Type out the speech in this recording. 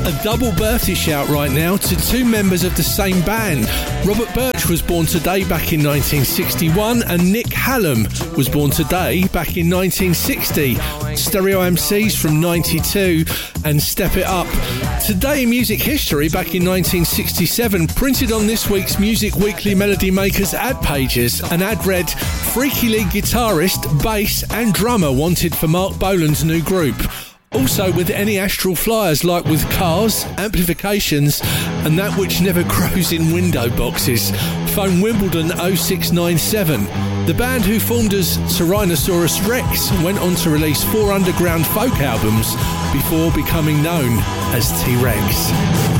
A double birthday shout right now to two members of the same band. Robert Birch was born today back in 1961 and Nick Hallam was born today back in 1960. Stereo MCs from 92 and Step It Up. Today in music history, back in 1967, printed on this week's Music Weekly Melody Makers ad pages, an ad read, Freaky League guitarist, bass and drummer wanted for Mark Bolan's new group. Also with any astral flyers like with cars, amplifications and that which never grows in window boxes. Phone Wimbledon 0697. The band, who formed as Tyrannosaurus Rex, went on to release 4 underground folk albums before becoming known as T-Rex.